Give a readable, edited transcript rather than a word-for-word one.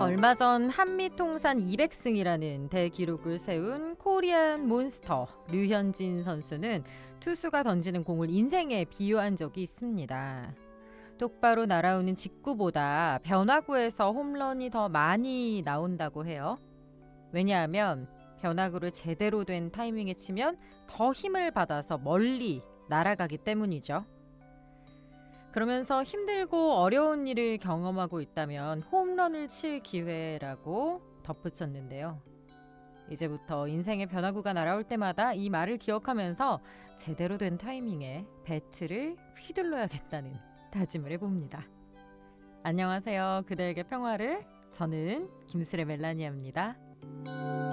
얼마 전 한미 통산 200승이라는 대기록을 세운 코리안 몬스터 류현진 선수는 투수가 던지는 공을 인생에 비유한 적이 있습니다. 똑바로 날아오는 직구보다 변화구에서 홈런이 더 많이 나온다고 해요. 왜냐하면 변화구를 제대로 된 타이밍에 치면 더 힘을 받아서 멀리 날아가기 때문이죠. 그러면서 힘들고 어려운 일을 경험하고 있다면 홈런을 칠 기회라고 덧붙였는데요. 이제부터 인생의 변화구가 날아올 때마다 이 말을 기억하면서 제대로 된 타이밍에 배트를 휘둘러야겠다는 다짐을 해봅니다. 안녕하세요. 그대에게 평화를. 저는 김스레 멜라니아입니다.